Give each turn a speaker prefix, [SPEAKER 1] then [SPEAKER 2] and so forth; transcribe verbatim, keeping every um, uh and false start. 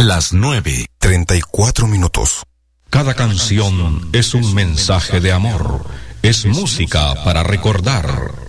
[SPEAKER 1] Las nueve, treinta y cuatro minutos.
[SPEAKER 2] Cada canción es un mensaje de amor, es música para recordar.